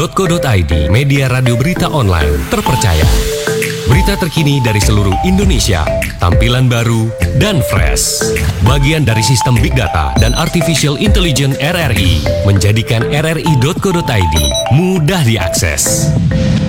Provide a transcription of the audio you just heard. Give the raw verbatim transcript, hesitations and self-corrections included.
titik co titik i d, media radio berita online terpercaya. Berita terkini dari seluruh Indonesia, tampilan baru dan fresh. Bagian dari sistem Big Data dan Artificial Intelligence R R I, menjadikan r r i titik co titik i d mudah diakses.